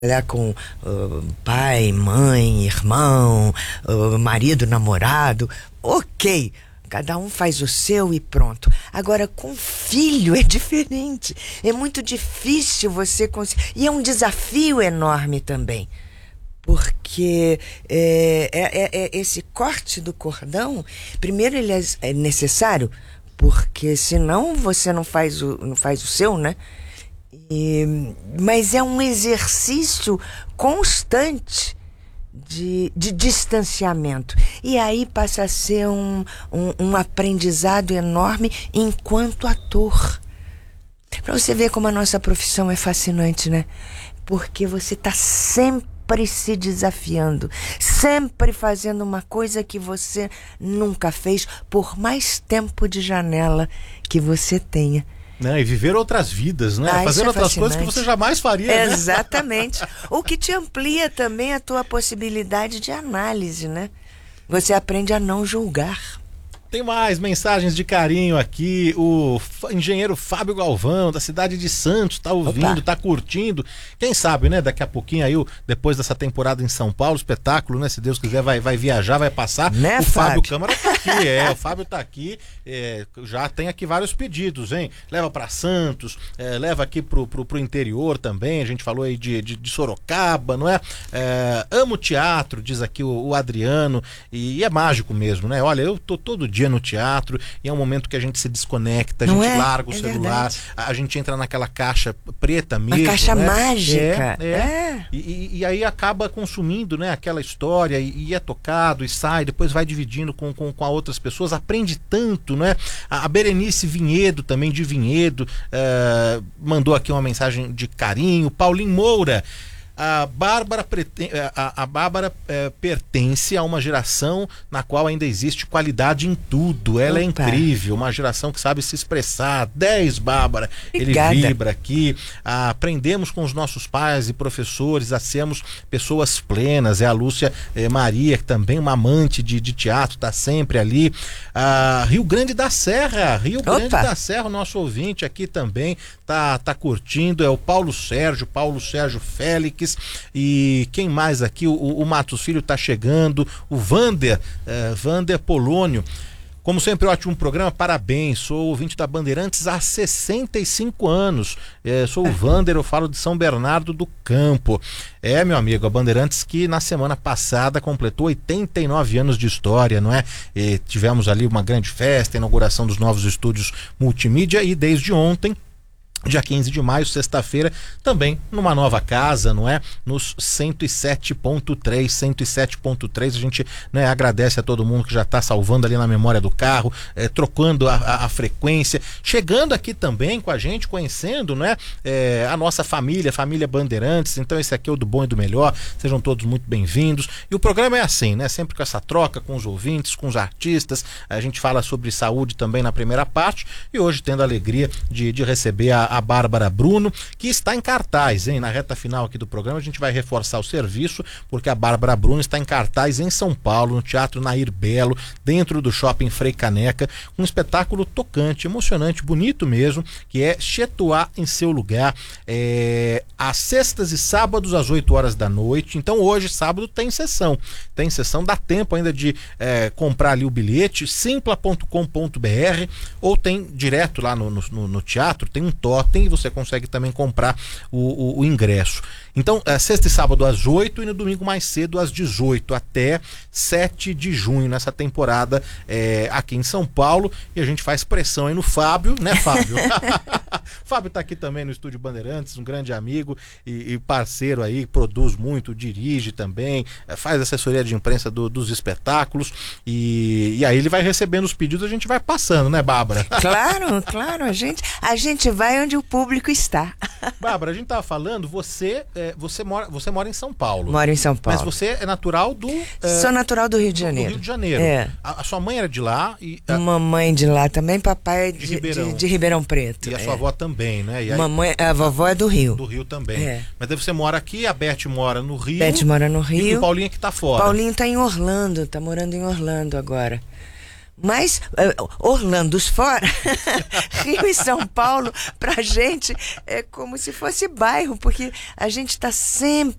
trabalhar com pai, mãe, irmão, marido, namorado, ok. Cada um faz o seu e pronto. Agora, com filho é diferente. É muito difícil você conseguir. E é um desafio enorme também. Porque esse corte do cordão, primeiro ele é necessário, porque senão você não faz o seu, né? Mas é um exercício constante de distanciamento. E aí passa a ser um aprendizado enorme enquanto ator. Para você ver como a nossa profissão é fascinante, né? Porque você está sempre se desafiando, sempre fazendo uma coisa que você nunca fez, por mais tempo de janela que você tenha. E viver outras vidas, né? Fazer outras coisas que você jamais faria. Exatamente. Né? O que te amplia também a tua possibilidade de análise, né? Você aprende a não julgar. Tem mais mensagens de carinho aqui. O engenheiro Fábio Galvão, da cidade de Santos, tá ouvindo, tá curtindo. Quem sabe, né? Daqui a pouquinho aí, depois dessa temporada em São Paulo, espetáculo, né? Se Deus quiser, vai viajar, vai passar. Né, o Fábio Câmara tá aqui, o Fábio tá aqui. Já tem aqui vários pedidos, hein? Leva para Santos, leva aqui pro interior também. A gente falou aí de Sorocaba, não é? Amo teatro, diz aqui o Adriano. E é mágico mesmo, né? Olha, eu tô todo dia no teatro e é um momento que a gente se desconecta, a gente larga o celular, a gente entra naquela caixa preta mesmo. Uma caixa mágica. E aí acaba consumindo, né, aquela história e é tocado e sai, depois vai dividindo com outras pessoas, aprende tanto, né? A Berenice Vinhedo, também de Vinhedo, mandou aqui uma mensagem de carinho. Paulinho Moura: a Bárbara pertence a uma geração na qual ainda existe qualidade em tudo. Ela é incrível, uma geração que sabe se expressar. 10, Bárbara. Obrigada. Ele vibra aqui. Aprendemos com os nossos pais e professores a sermos pessoas plenas. É a Lúcia Maria, que também uma amante de teatro, está sempre ali. Rio Grande da Serra, o nosso ouvinte aqui também tá curtindo. É o Paulo Sérgio Félix. E quem mais aqui? O Matos Filho tá chegando. O Vander Polônio. Como sempre, ótimo programa, parabéns. Sou ouvinte da Bandeirantes há 65 anos. Sou o Vander, eu falo de São Bernardo do Campo. Meu amigo, a Bandeirantes que na semana passada completou 89 anos de história, não é? Tivemos ali uma grande festa, inauguração dos novos estúdios multimídia e desde ontem, dia 15 de maio, sexta-feira, também numa nova casa, não é? Nos 107.3, a gente, né, agradece a todo mundo que já está salvando ali na memória do carro, trocando a frequência, chegando aqui também com a gente, conhecendo, né, a nossa família Bandeirantes. Então esse aqui é o do bom e do melhor, sejam todos muito bem-vindos. E o programa é assim, né, sempre com essa troca com os ouvintes, com os artistas. A gente fala sobre saúde também na primeira parte e hoje tendo a alegria de receber a Bárbara Bruno, que está em cartaz, hein? Na reta final aqui do programa a gente vai reforçar o serviço, porque a Bárbara Bruno está em cartaz em São Paulo, no Teatro Nair Belo, dentro do Shopping Frei Caneca, um espetáculo tocante, emocionante, bonito mesmo, que é Chetuá em Seu Lugar, às sextas e sábados às 8 horas da noite. Então hoje, sábado, tem sessão, dá tempo ainda de comprar ali o bilhete, simpla.com.br, ou tem direto lá no teatro, tem um totem e você consegue também comprar o ingresso. Então, sexta e sábado às 8 e no domingo mais cedo às 18, até 7 de junho, nessa temporada aqui em São Paulo. E a gente faz pressão aí no Fábio, né, Fábio? Fábio tá aqui também no Estúdio Bandeirantes, um grande amigo e parceiro aí, produz muito, dirige também, faz assessoria de imprensa dos espetáculos. E aí ele vai recebendo os pedidos, a gente vai passando, né, Bárbara? Claro, a gente vai onde o público está. Bárbara, a gente tava falando, você mora em São Paulo. Moro em São Paulo. Mas você é natural do... Sou natural do Rio de Janeiro. Do Rio de Janeiro. A sua mãe era de lá? Mamãe de lá também, papai é de Ribeirão Preto. E a sua avó também, né? E aí, a vovó é do Rio. Do Rio também. Mas daí você mora aqui, a Beth mora no Rio. Beth mora no Rio. E o Paulinho que tá fora. Paulinho tá em Orlando, tá morando em Orlando agora. Mas Orlandos fora, Rio e São Paulo, pra gente é como se fosse bairro, porque a gente está sempre